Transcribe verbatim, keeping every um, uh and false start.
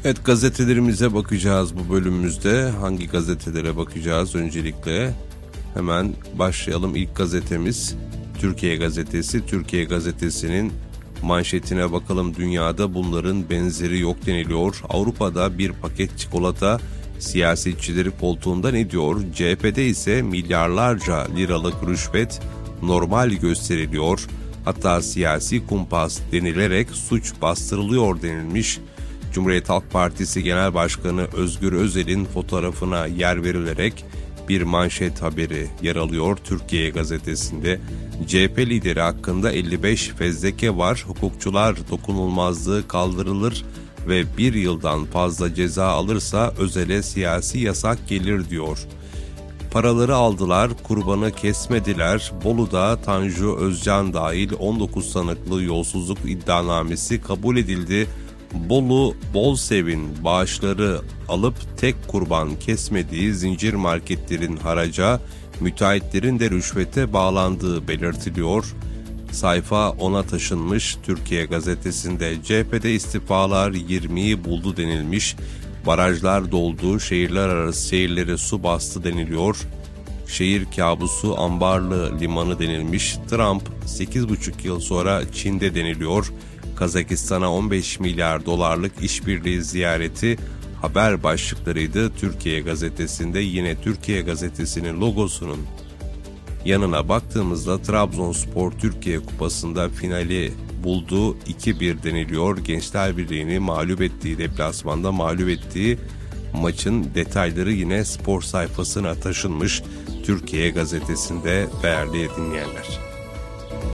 Evet, gazetelerimize bakacağız bu bölümümüzde. Hangi gazetelere bakacağız? Öncelikle hemen başlayalım. İlk gazetemiz Türkiye Gazetesi. Türkiye Gazetesi'nin manşetine bakalım. Dünyada bunların benzeri yok deniliyor. Avrupa'da bir paket çikolata siyasetçileri koltuğundan ediyor. C H P'de ise milyarlarca liralık rüşvet normal gösteriliyor. Hatta siyasi kumpas denilerek suç bastırılıyor denilmiş. Cumhuriyet Halk Partisi Genel Başkanı Özgür Özel'in fotoğrafına yer verilerek bir manşet haberi yer alıyor Türkiye Gazetesi'nde. C H P lideri hakkında elli beş fezleke var, hukukçular dokunulmazlığı kaldırılır ve bir yıldan fazla ceza alırsa Özel'e siyasi yasak gelir diyor. Paraları aldılar, kurbanı kesmediler. Bolu'da Tanju Özcan dahil on dokuz sanıklı yolsuzluk iddianamesi kabul edildi. Bolu Bolsev'in bağışları alıp tek kurban kesmediği zincir marketlerin haraca, müteahhitlerin de rüşvete bağlandığı belirtiliyor. Sayfa ona taşınmış. Türkiye Gazetesi'nde C H P'de istifalar yirmiyi buldu denilmiş. Barajlar doldu, şehirler arası şehirleri su bastı deniliyor. Şehir kabusu ambarlı limanı denilmiş. Trump sekiz buçuk yıl sonra Çin'de deniliyor. Kazakistan'a on beş milyar dolarlık işbirliği ziyareti haber başlıklarıydı Türkiye Gazetesi'nde. Yine Türkiye Gazetesi'nin logosunun yanına baktığımızda Trabzonspor Türkiye Kupası'nda finali buldu, iki bir deniliyor. Gençler Birliği'ni mağlup ettiği, deplasmanda mağlup ettiği maçın detayları yine spor sayfasına taşınmış Türkiye Gazetesi'nde değerli dinleyenler.